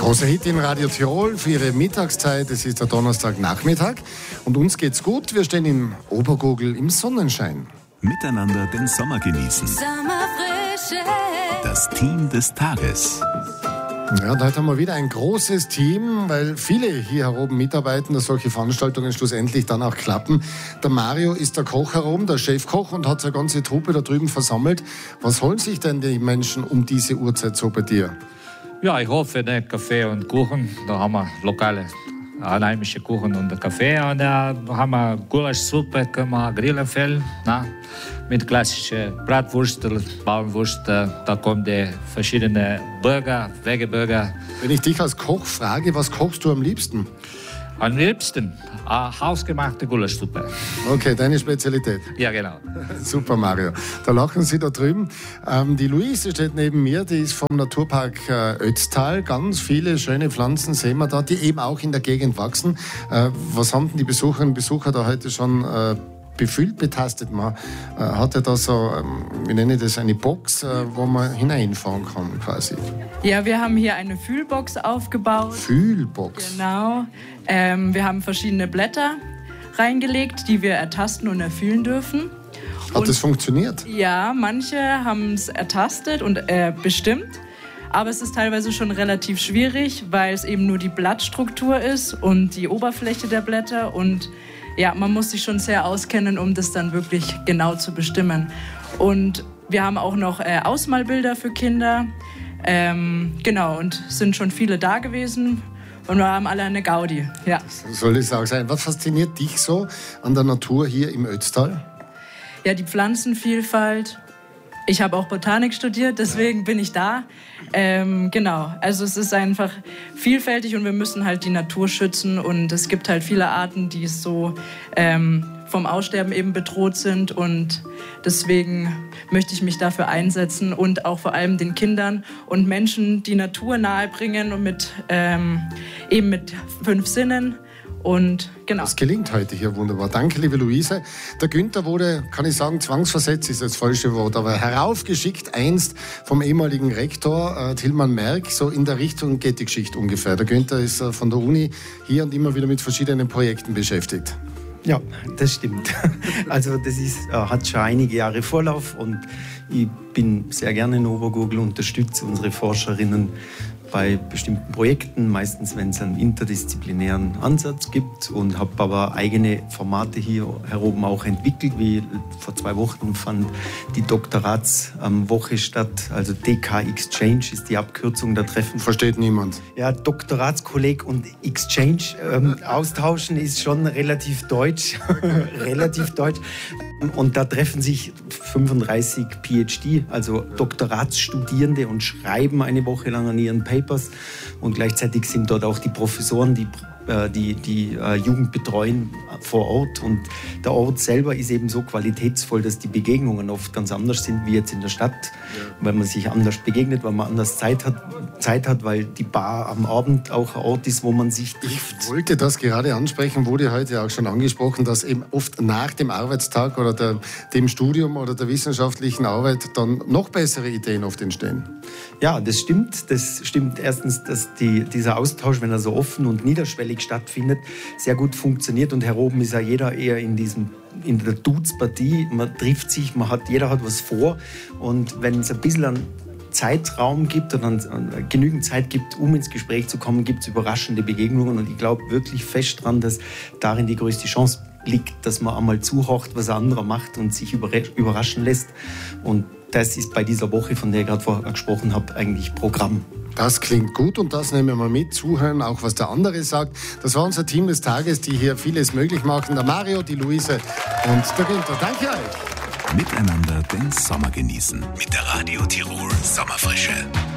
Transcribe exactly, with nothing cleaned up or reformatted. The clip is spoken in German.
Großer Hit in Radio Tirol für Ihre Mittagszeit. Es ist der Donnerstagnachmittag und uns geht's gut. Wir stehen im Obergurgl im Sonnenschein. Miteinander den Sommer genießen. Sommerfrische. Das Team des Tages. Ja, und heute haben wir wieder ein großes Team, weil viele hier heroben mitarbeiten, dass solche Veranstaltungen schlussendlich dann auch klappen. Der Mario ist der Koch herum, der Chefkoch, und hat seine ganze Truppe da drüben versammelt. Was holen sich denn die Menschen um diese Uhrzeit so bei dir? Ja, ich hoffe, ne, Kaffee und Kuchen. Da haben wir lokale, einheimische Kuchen und Kaffee. Und da haben wir Gulaschsuppe, können wir grillen viel, na, mit klassischer Bratwurst, Bauernwurst. Da kommen die verschiedenen Burger, Vegeburger. Wenn ich dich als Koch frage, was kochst du am liebsten? Am liebsten eine hausgemachte Gulaschsuppe. Okay, deine Spezialität. Ja, genau. Super, Mario. Da lachen Sie da drüben. Ähm, die Luise steht neben mir, die ist vom Naturpark äh, Ötztal. Ganz viele schöne Pflanzen sehen wir da, die eben auch in der Gegend wachsen. Äh, was haben denn die Besucherinnen und Besucher da heute schon äh, befühlt, betastet? Man äh, hat ja da so, ähm, wie nenne ich das, eine Box, äh, wo man hineinfahren kann quasi. Ja, wir haben hier eine Fühlbox aufgebaut. Fühlbox? Genau. Ähm, wir haben verschiedene Blätter reingelegt, die wir ertasten und erfühlen dürfen. Hat und, das funktioniert? Ja, manche haben es ertastet und äh, bestimmt. Aber es ist teilweise schon relativ schwierig, weil es eben nur die Blattstruktur ist und die Oberfläche der Blätter. Und ja, man muss sich schon sehr auskennen, um das dann wirklich genau zu bestimmen. Und wir haben auch noch äh, Ausmalbilder für Kinder. Ähm, genau, und sind schon viele da gewesen. Und wir haben alle eine Gaudi. Ja. Soll es auch sein. Was fasziniert dich so an der Natur hier im Ötztal? Ja, die Pflanzenvielfalt. Ich habe auch Botanik studiert, deswegen bin ich da. Ähm, genau, also es ist einfach vielfältig und wir müssen halt die Natur schützen. Und es gibt halt viele Arten, die so ähm, vom Aussterben eben bedroht sind. Und deswegen möchte ich mich dafür einsetzen und auch vor allem den Kindern und Menschen die Natur nahebringen und mit, ähm, eben mit fünf Sinnen. Und genau. Das gelingt heute hier wunderbar. Danke, liebe Luise. Der Günther wurde, kann ich sagen, zwangsversetzt, ist das falsche Wort, aber heraufgeschickt einst vom ehemaligen Rektor äh, Tilman Merck, so in der Richtung geht die Geschichte ungefähr. Der Günther ist äh, von der Uni hier und immer wieder mit verschiedenen Projekten beschäftigt. Ja, das stimmt. Also das ist, äh, hat schon einige Jahre Vorlauf und ich bin sehr gerne in Obergurgl, unterstütze unsere Forscherinnen bei bestimmten Projekten, meistens wenn es einen interdisziplinären Ansatz gibt, und habe aber eigene Formate hier heroben auch entwickelt. Wie vor zwei Wochen fand die Doktoratswoche statt, also D K Exchange ist die Abkürzung, da treffen. Versteht niemand. Ja, Doktoratskolleg und Exchange ähm, austauschen ist schon relativ deutsch, relativ deutsch. Und da treffen sich fünfunddreißig P H D, also Doktoratsstudierende, und schreiben eine Woche lang an ihren Papers. Und gleichzeitig sind dort auch die Professoren, die die, die äh, Jugend betreuen vor Ort. Und der Ort selber ist eben so qualitätsvoll, dass die Begegnungen oft ganz anders sind wie jetzt in der Stadt, ja. Weil man sich anders begegnet, weil man anders Zeit hat, Zeit hat, weil die Bar am Abend auch ein Ort ist, wo man sich trifft. Ich wollte das gerade ansprechen, wurde heute auch schon angesprochen, dass eben oft nach dem Arbeitstag oder der, dem Studium oder der wissenschaftlichen Arbeit dann noch bessere Ideen oft entstehen. Ja, das stimmt. Das stimmt erstens, dass die, dieser Austausch, wenn er so offen und niederschwellig stattfindet, sehr gut funktioniert. Und heroben ist ja jeder eher in diesem in der Dudes-Partie. Man trifft sich, man hat, jeder hat was vor. Und wenn es ein bisschen an Zeitraum gibt oder an, genügend Zeit gibt, um ins Gespräch zu kommen, gibt es überraschende Begegnungen. Und ich glaube wirklich fest dran, dass darin die größte Chance liegt, dass man einmal zuhört, was ein anderer macht und sich überraschen lässt. Und das ist bei dieser Woche, von der ich gerade vorher gesprochen habe, eigentlich Programm. Das klingt gut und das nehmen wir mal mit, zuhören, auch was der andere sagt. Das war unser Team des Tages, die hier vieles möglich machen. Der Mario, die Luise und der Günther. Danke euch. Miteinander den Sommer genießen. Mit der Radio Tirol Sommerfrische.